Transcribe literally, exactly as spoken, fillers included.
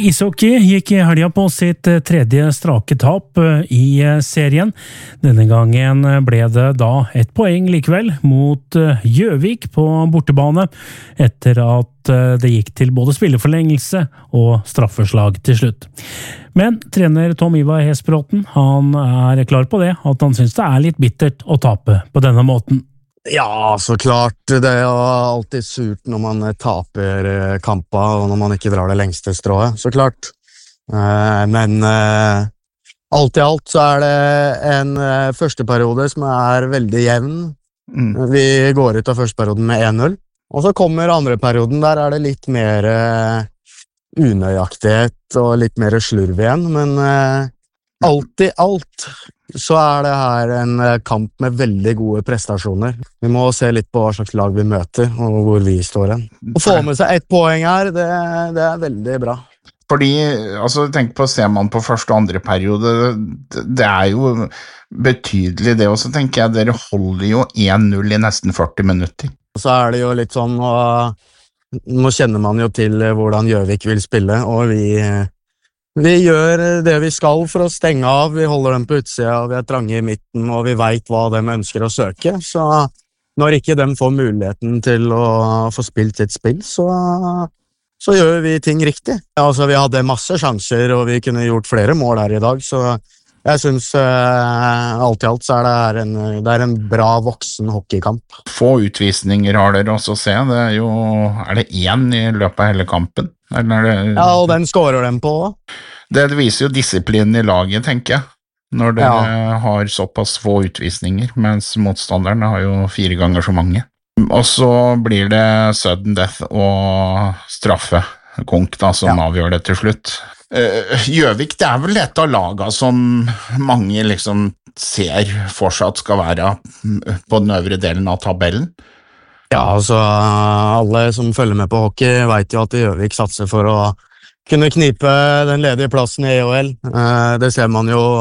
ishockey gikk i helga på sitt tredje strake tap i serien. Denne gangen ble det da et poeng likevel mot Gjøvik på bortebane, etter at det gikk til både spilleforlengelse og straffeslag til slutt. Men trener Tom Ivar Hesbråten, han er klar på det, at han synes det er litt bittert å tape på denne måten. Ja, så klart. Det er jo alltid surt når man taper kampa, og når man ikke drar det lengste strået, så klart. Men alt i alt så er det en første periode som er veldig jevn. Mm. Vi går ut av første perioden med en null, og så kommer andre perioden, der er det litt mer unøyaktighet og litt mer slurv igjen, men alt i alt så er det her en kamp med veldig gode prestasjoner. Vi må se litt på hva slags lag vi møter, og hvor vi står hen. Å få med seg ett poeng her, det, det er veldig bra. Fordi, altså, tenk på, ser man på første og andre periode, det er jo betydelig det også, tenker jeg. Dere holder jo en null i nesten førti minutter. Så er det jo litt sånn, og nå kjenner man jo til hvordan Gjøvik vil spille, og vi... Vi gjør det vi skal for å stenge av, vi holder dem på utsida, vi er trange i midten, og vi vet hva de ønsker å søke, så når ikke de får muligheten til å få spilt sitt spill, så, så gjør vi ting riktig. Altså, vi hadde masse sjanser, og vi kunne gjort flere mål her i dag, så jeg synes uh, alt i alt så er det, her en, det er en bra voksen hockeykamp. Få utvisninger har dere også å se, det er jo, er det én i løpet av hele kampen? Eller det, ja, og den skårer dem på. Det, det viser jo disiplinen i laget, tenker jeg, når dere ja. Har såpass få utvisninger, mens motstanderne har jo fire ganger så mange. Og så blir det sudden death og straffekonk da, som ja. Avgjør det til slutt. Gjøvik, det er vel et av laga som mange liksom ser fortsatt skal være på den øvre delen av tabellen. Ja, altså alle som følger med på hockey vet jo at Gjøvik satser for å kunne knipe den ledige plassen i E H L. Det ser man jo